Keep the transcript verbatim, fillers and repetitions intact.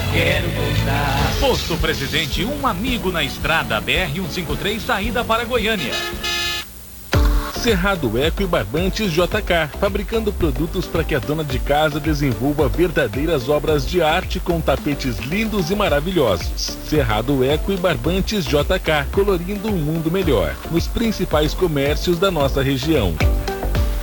quero voltar. Posto Presidente, um amigo na estrada B R cento e cinquenta e três, saída para Goiânia. Cerrado Eco e Barbantes J K, fabricando produtos para que a dona de casa desenvolva verdadeiras obras de arte com tapetes lindos e maravilhosos. Cerrado Eco e Barbantes J K, colorindo um mundo melhor, nos principais comércios da nossa região.